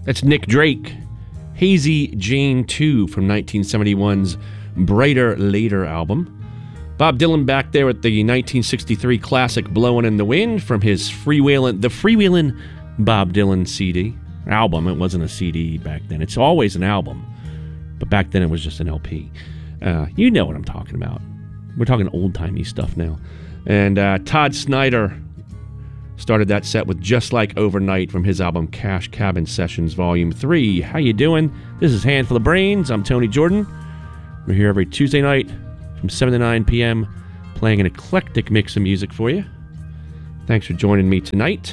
That's Nick Drake. Hazy Jane 2 from 1971's Brighter Later album. Bob Dylan back there with the 1963 classic Blowin' in the Wind from his Freewheelin' Bob Dylan CD. Album, it wasn't a CD back then. It's always an album. But back then it was just an LP. You know what I'm talking about. We're talking old-timey stuff now. And Todd Snyder started that set with Just Like Overnight from his album Cash Cabin Sessions Volume 3. How you doing? This is Handful of Brains. I'm Tony Jordan. We're here every Tuesday night from 7 to 9 p.m. playing an eclectic mix of music for you. Thanks for joining me tonight.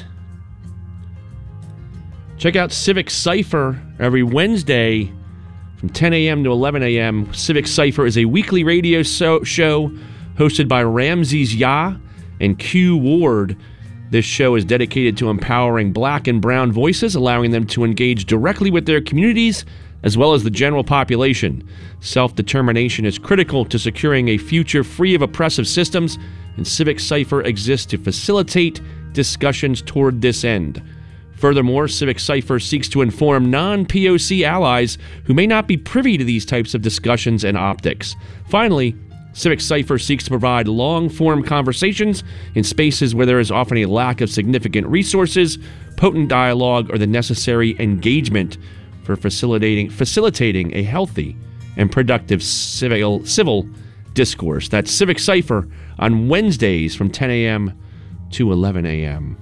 Check out Civic Cypher every Wednesday from 10 a.m. to 11 a.m. Civic Cypher is a weekly radio show hosted by Ramses Ya and Q Ward. This show is dedicated to empowering black and brown voices, allowing them to engage directly with their communities as well as the general population. Self-determination is critical to securing a future free of oppressive systems, and Civic Cypher exists to facilitate discussions toward this end. Furthermore, Civic Cypher seeks to inform non-POC allies who may not be privy to these types of discussions and optics. Finally, Civic Cypher seeks to provide long-form conversations in spaces where there is often a lack of significant resources, potent dialogue, or the necessary engagement for facilitating a healthy and productive civil discourse. That's Civic Cypher on Wednesdays from 10 a.m. to 11 a.m.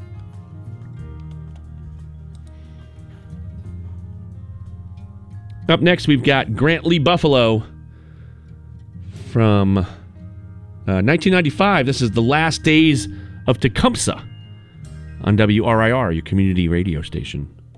Up next, we've got Grant Lee Buffalo from 1995. This is The Last Days of Tecumseh on WRIR, your community radio station.